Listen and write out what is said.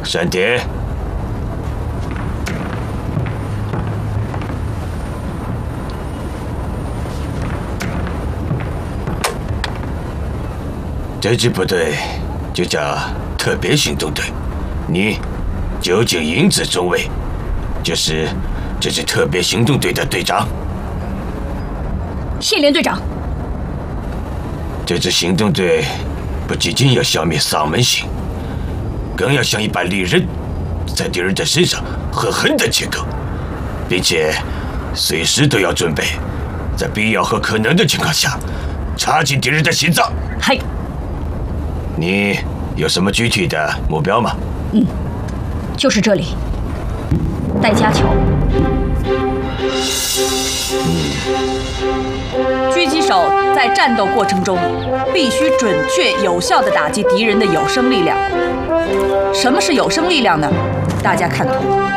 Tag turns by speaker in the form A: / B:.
A: 山田。这支部队就叫特别行动队，你酒井英子中尉，就是这支特别行动队的队长。
B: 谢连队长。
A: 这支行动队不仅仅要消灭丧门星，更要像一般利刃，在敌人的身上狠狠地切割，并且随时都要准备，在必要和可能的情况下，插进敌人的心脏。
B: 嗨。
A: 你有什么具体的目标吗？
B: 就是这里，戴家桥。
C: 狙击手在战斗过程中必须准确有效地打击敌人的有生力量。什么是有生力量呢？大家看图。